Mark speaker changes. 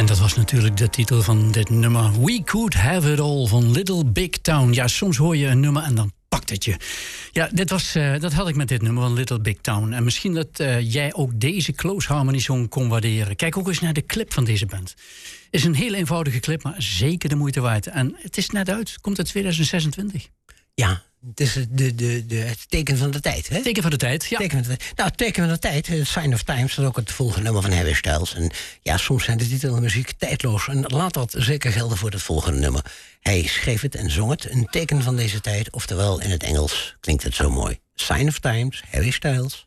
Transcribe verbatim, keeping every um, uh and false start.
Speaker 1: dat was natuurlijk de titel van dit nummer. We Could Have It All van Little Big Town. Ja, soms hoor je een nummer en dan pakt het je. Ja, dit was, uh, dat had ik met dit nummer van Little Big Town. En misschien dat uh, jij ook deze Close Harmony Song kon waarderen. Kijk ook eens naar de clip van deze band. Het is een heel eenvoudige clip, maar zeker de moeite waard. En het is net uit, komt uit twintig zesentwintig.
Speaker 2: Ja, het is de, de, de, het teken van de tijd, hè?
Speaker 1: Teken van de tijd, ja.
Speaker 2: Teken van de tijd. Nou, het teken van de tijd, Sign of Times, dat is ook het volgende nummer van Harry Styles. En ja, soms zijn de titels en muziek tijdloos. En laat dat zeker gelden voor het volgende nummer. Hij schreef het en zong het, een teken van deze tijd. Oftewel, in het Engels klinkt het zo mooi. Sign of Times, Harry Styles.